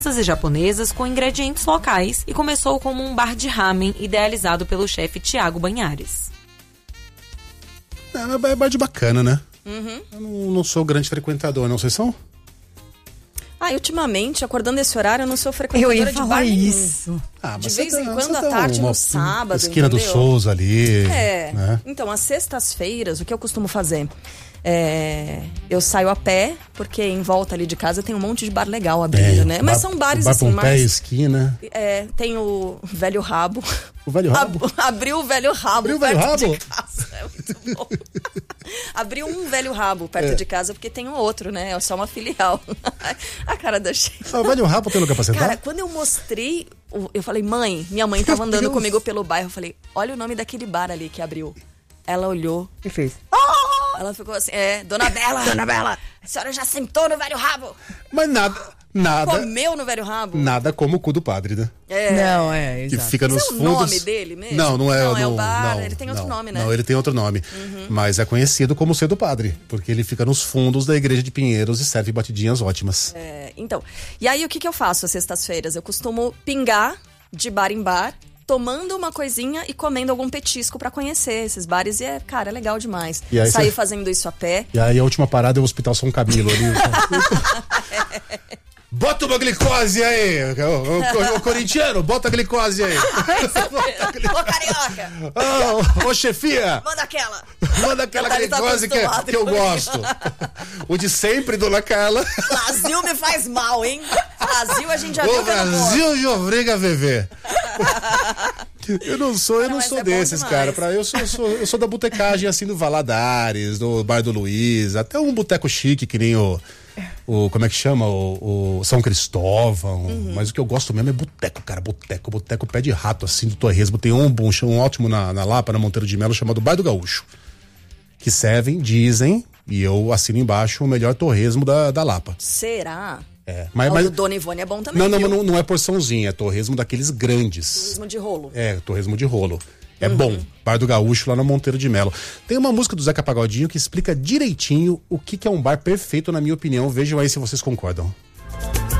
e japonesas com ingredientes locais e começou como um bar de ramen idealizado pelo chefe Thiago Banhares. É bar de bacana, né? Eu não sou grande frequentador, não. Vocês são? Ultimamente, acordando esse horário, eu não sou frequentadora de bar isso. De vez em quando, à tarde, no sábado, esquina entendeu? do Souza ali. Né? Então, às sextas-feiras, o que eu costumo fazer? Eu saio a pé, porque em volta ali de casa tem um monte de bar legal abrindo, né? Mas são bares bar assim, Pompeia, esquina. Tem o Velho Rabo. O Velho Rabo? Abriu o Velho Rabo. Abriu o Velho Rabo? De casa. É muito bom. Abriu um Velho Rabo perto de casa, porque tem um outro, né? É só uma filial. A cara da Sheila. O Velho Rabo tem lugar pra sentar? Cara, quando eu mostrei, eu falei, minha mãe tava andando comigo pelo bairro, eu falei, olha o nome daquele bar ali que abriu. Ela olhou E fez. Ela ficou assim, Dona Bela. Dona Bela. A senhora já sentou no Velho Rabo? Mas nada. Comeu no Velho Rabo? Nada como o cu do padre, né? Não, Que exato. fica nos Esse é o fundos. nome dele mesmo? Não é. Não, é o bar, ele tem outro nome, né? Não, ele tem outro nome. Mas é conhecido como Ser do Padre, porque ele fica nos fundos da igreja de Pinheiros e serve batidinhas ótimas. Então, e aí o que eu faço às sextas-feiras? Eu costumo pingar de bar em bar, tomando uma coisinha e comendo algum petisco pra conhecer esses bares. E é legal demais. E aí sair fazendo isso a pé. E aí a última parada é o Hospital São Camilo ali. Bota uma glicose aí! Ô corintiano, bota a glicose aí! Ô, carioca! Ô chefia! Manda aquela! Manda aquela Ele tá glicose que eu gosto! O de sempre, dona Carla! Brasil me faz mal, hein? Brasil a gente já viu O que eu não Brasil de obriga a viver! Eu não sou mas é bom desses, demais. cara. Eu sou da botecagem assim do Valadares, do Bar do Luiz, até um boteco chique que nem o como é que chama? O São Cristóvão. Mas o que eu gosto mesmo é boteco, cara. Boteco pé de rato, assim, do Torresmo. Tem um ótimo na Lapa, na Monteiro de Melo, chamado Bar do Gaúcho. Que dizem, e eu assino embaixo, o melhor torresmo da Lapa. Será? Mas O Dona Ivone é bom também. não é porçãozinha, é torresmo daqueles grandes. Torresmo de rolo. Torresmo de rolo. É bom. Bar do Gaúcho, lá na Monteiro de Melo. Tem uma música do Zeca Pagodinho que explica direitinho o que é um bar perfeito, na minha opinião. Vejam aí se vocês concordam.